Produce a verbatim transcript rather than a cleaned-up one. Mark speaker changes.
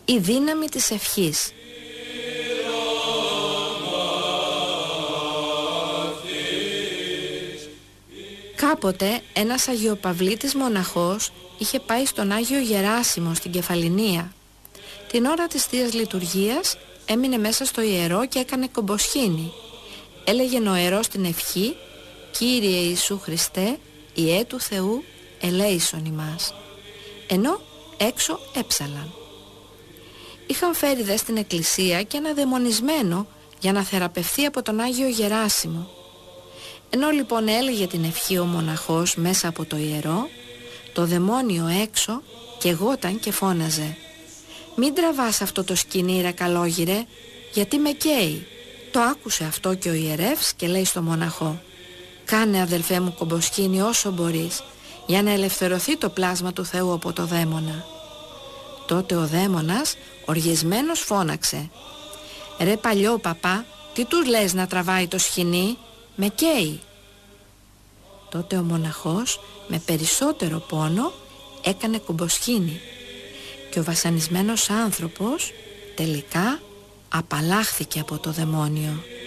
Speaker 1: Η δύναμη της ευχής. Κάποτε ένας Αγιοπαυλίτης μοναχός είχε πάει στον Άγιο Γεράσιμο στην Κεφαληνία. Την ώρα της Θείας Λειτουργίας έμεινε μέσα στο ιερό και έκανε κομποσχήνη. Έλεγε νοερός την ευχή «Κύριε Ιησού Χριστέ, Ιε του Θεού, ελέησον ημάς», ενώ έξω έψαλαν. Είχαν φέρει δε στην εκκλησία και ένα δαιμονισμένο για να θεραπευθεί από τον Άγιο Γεράσιμο. Ενώ λοιπόν έλεγε την ευχή ο μοναχός μέσα από το ιερό, το δαιμόνιο έξω καιγόταν και φώναζε «Μην τραβάς αυτό το σκοινί ρε καλόγυρε, γιατί με καίει». Το άκουσε αυτό και ο ιερεύς και λέει στο μοναχό «Κάνε αδελφέ μου κομποσχήνη όσο μπορείς, για να ελευθερωθεί το πλάσμα του Θεού από το δαίμονα». Τότε ο δαίμονας οργισμένος φώναξε «Ρε παλιό παπά, τι τους λες να τραβάει το σκοινί, με καίει». Τότε ο μοναχός με περισσότερο πόνο έκανε κομποσχήνη και ο βασανισμένος άνθρωπος τελικά απαλλάχθηκε από το δαιμόνιο.